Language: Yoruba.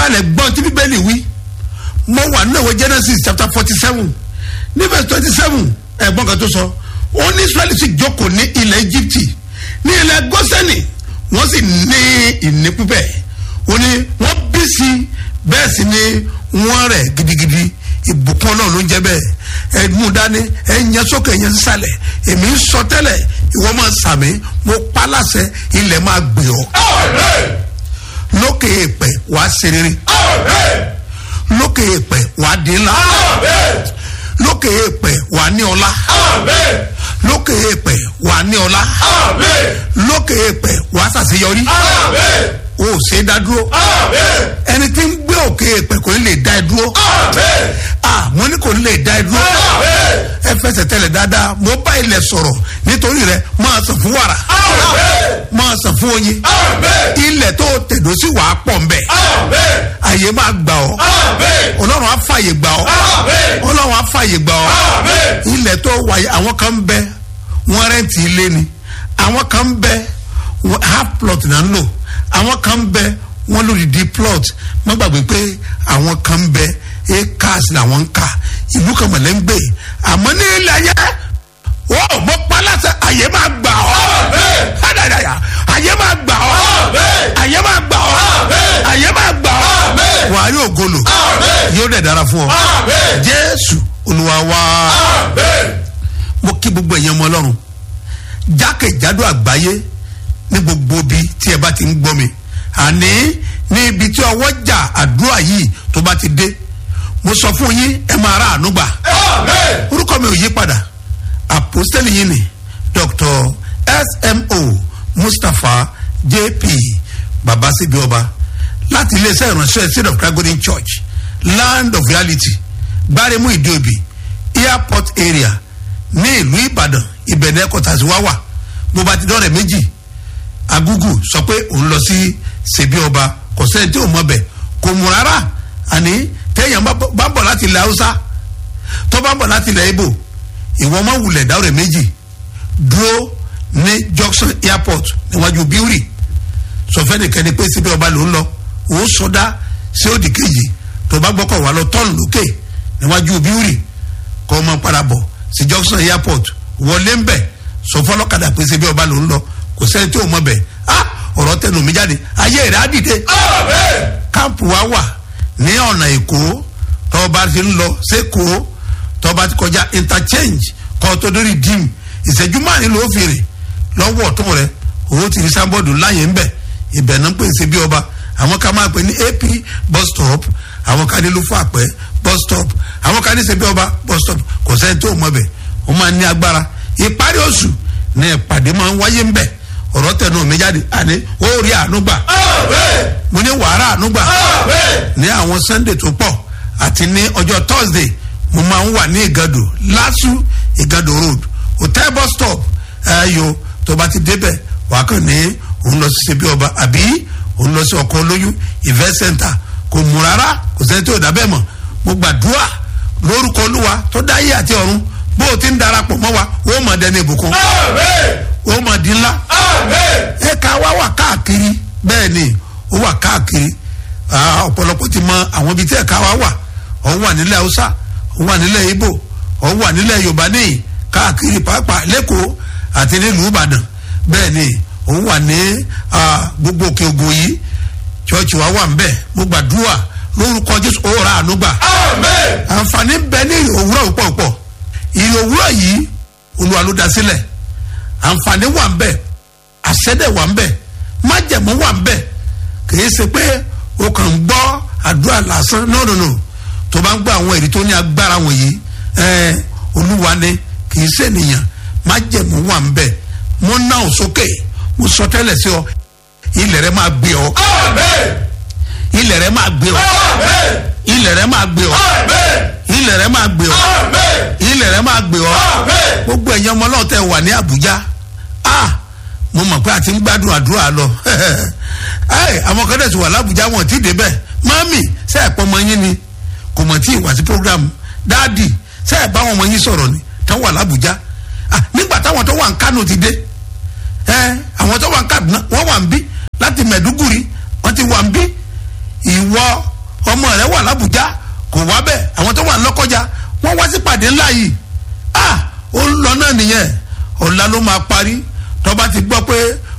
farabalẹ̀ gbọ́n tí bíbélì wí. Mo wà nínú ìwé Genesis chapter 47 ní verse 27 ẹ̀gbọ́n kan tó sọ ó ní Israẹli sì jókòó ní ilẹ̀ Egypti ní ilẹ̀ Gọ́sẹ́nì wọ́n sì ní ìní pípẹ́ ó ní wọ́n bí sí bẹ́ẹ̀ sì ni wọ́n rẹ̀ gidigidi ìbùkún náà ló ń jẹ́ bẹ́ẹ̀ ẹ̀gbọ́n dání ẹ̀yẹ sókè ẹ̀yẹ sísàlẹ̀ èmi ń sọ tẹ́lẹ̀ ìwọ máa sàmì mo pa láṣẹ ilẹ̀ máa gbé ọ. Lókè èèpẹ̀ wàá ṣe rere. Lókè èèpẹ̀ wàá di ńlá. Lókè èèpẹ̀ wàá ní ọlá. Lókè èèpẹ̀ wàá ní ọlá. Lókè èèpẹ̀ wàá ṣàṣeyọrí. O ò ṣe é dá dúró. Ẹni tí ń gbé òkè èèpẹ̀ kò ní lè dá ẹ dúró. Mo ní kò ní lè dá ẹ dúró. Ẹ fẹsẹ̀ tẹ̀lẹ̀ dáadáa mo bá ilẹ̀ sọ̀rọ̀ nítorí rẹ̀ máa sàn fún wàrà. Máa sàn fún oyin. Ilẹ̀ tó tẹ̀dó sí wàá pọ̀ ń bẹ̀. Àyè máa gbà ọ́. Ọlọ́run á fàyè gbà ọ́. Ọlọ́run á fàyè gbà ọ́. Ilẹ̀ tó wáyé àwọn kan ń bẹ wọ́n rẹ́ǹtì ilé ni. Àwọn kan ń bẹ half plot náà ń lò. Àwọn kan ń bẹ wọ́n lòdì di plot. Má gbàgbé pé àwọn kan ń bẹ acres làwọn ń kà. Ìlú kan mọ̀lẹ́ ń gbé. Àmọ́ ní ilẹ̀ ayé wọ́n mọ pálásẹ̀ àyè máa gbà ọ́. Àyè máa gbà ọ́. Àyè máa gbà ọ́. Àyè máa gbà ọ́. Wàá yóò golo. Yóò dẹ̀ dára fún ọ. Jésù Olúwa wa. Mo kí gbogbo ẹ̀yin ọmọ Ọlọ́run jákèjádò àgbáyé ní gbogbo ibi tí ẹ bá ti ń gbọ́ mi. Àní ní ibi tí ọwọ́ jà àdúrà yìí tó bá ti dé. Mo sọ fún yín ẹ máa ra àánú gbà. Orúkọ mi ò yí padà. Apostoli yìí ni Dr. SMO Mustapha JP Babasibi Ọba láti iléeṣẹ́ ìránṣẹ́ Seed of Christ Golden Church Land of Reality Gbáremú Ìdíòbí Airport area ní ìlú Ìbàdàn ìbẹ̀rẹ̀ kọ́tàsí wá wà. Bó bá ti dọ́rẹ̀ méjì Agugu sọ pé òun lọ sí Ṣebí Ọba kò sẹ́ni tí ò mọ̀ bẹ̀ kò mú rárá. Àní téèyàn bá bọ̀ láti ilẹ̀ Haúsá tó bá bọ̀ láti ilẹ̀ Ìgbò ìwọ máa wulẹ̀ dáwọ̀rẹ̀ méjì dúró ní junction airport níwájú Biuri sọfẹ́ nìkan ni pé Ṣebí Ọba ló ń lọ òun sọdá sí òdì kejì tó bá gbọ́kọ̀ wà lọ tọ́ọ̀nù lókè níwájú Biuri kọ́ ọmọ padà bọ̀ sí junction airport wọlé ń bẹ̀ sọfọ́ lọ́kadà pé Ṣebí Ọba ló ń lọ kò sẹ́ni tí ò mọ̀ bẹ̀ ọ̀rọ̀ tẹnu mi jáde ayé rẹ̀ á dìde. káàpù wa wà ní ọ̀nà Èkó tọ́ba ti ń lọ sẹ́kọ̀ọ́ tọ́ba ti kọjá interchange kọ́ tó dórí dim ìṣẹ́jú márùn ló fèrè lọ́wọ́ ọ̀tún rẹ̀ owó ti rí sábọ́ọ̀dù láyé ń bẹ̀ ibẹ̀ náà ń pè Ṣebí Ọba àwọn kan máa pè ní AP bus stop àwọn kan ní Lúfàpẹ́ bus stop àwọn kan ní Ṣebí Ọba bus stop kò sẹ́ni tó mọ̀ bẹ̀ ó máa ní agbára ìparí oṣù ní ìpàdé máa ń wáyé ń bẹ̀ ọ̀rọ̀ tẹnu mi jáde àní ó rí àánú gbà mo ní wàhálà àánú gbà ní àwọn Sunday tó pọ̀ àti ní ọjọ́ Thursday mo máa ń wà ní Ìgàdò Lásù Ìgàdò road hotel bus stop ẹ̀yọ tó bá ti débẹ̀ wàá kàn ní òun lọ sí Ṣebí Ọba àbí òun lọ sí ọkọ̀ olóyún event center kò mú rárá kò sẹ́ni tó dábẹ́ mọ̀ mo gbàdúrà lórúkọ Olúwa tó dá ayé àti ọ̀run bó o ti ń darapọ̀ mọ́ wa ó mọ̀ dẹni ìbùkún ó mọ̀ di ńlá ẹ̀ka wa wà káàkiri bẹ́ẹ̀ ni ó wà káàkiri ọ̀pọ̀lọpọ̀ ti mọ àwọn ibi tí ẹ̀ka wa wà ó wà nílẹ̀ Haúsá ó wà nílẹ̀ Ìgbò ó wà nílẹ̀ Yorùbá ní káàkiri pàápàá lẹ́kọ̀ọ́ àti nílùú Ìbàdàn bẹ́ẹ̀ ni ó wà ní gbogbo òkè ògùn yìí chọ́ọ̀chì wa wà ń bẹ̀ mo gbàdúrà lórúkọ Jésù ó ra àánú gbà àǹfààní bẹ ní òwúrọ̀ pọ̀pọ̀ ìrì òwúrọ̀ yìí Olúwa ló dá sílẹ̀ àǹfààní wà ń bẹ̀ àṣẹ́dẹ̀ wà ń bẹ̀ májẹ̀mú wà ń bẹ̀ kìí ṣe pé o kàn ń gbọ́ àdúrà lásán no tó bá ń gbọ́ àwọn èrè tó ní agbára wọ̀nyí Olúwa ni kìí ṣe ènìyàn májẹ̀mú wà ń bẹ̀ mo ná ò sókè mo sọ tẹ́lẹ̀ sí ọ ilẹ̀ rẹ máa gbé ọ ilẹ̀ rẹ máa gbé ọ ilẹ̀ rẹ máa gbé ọ ilẹ̀ rẹ máa gbé ọ ilẹ̀ rẹ máa gbé ọ gbogbo ẹ̀yin ọmọ náà tẹ wà ní Àbújá mo mọ̀ pé a ti ń gbádùn àdúrà lọ àwọn kan dẹ̀ ti wà l'Àbújá wọn ti dé bẹ́ẹ̀ mami ṣe ẹ̀pọ̀ ọmọ yín ni kò mọ̀ tí ì wá sí program dáàdì ṣe ẹ̀ bá wọn ọmọ yín sọ̀rọ̀ ni tán wà l'Àbújá nígbà táwọn tó wà ń Kánò ti dé àwọn tó wà ń Kaduna wọ́n wà ń bí láti Mẹ̀dúgùrí wọ́n ti wà ń bí ìwọ l'Abuja kò wá bẹ́ẹ̀, àwọn tó wà Lọ́kọ́jà wọ́n wá sí pàdé ńlá yìí. Ó ń lọ náà nìyẹn, ọ̀la ló máa parí. Tó bá ti gbọ́ pé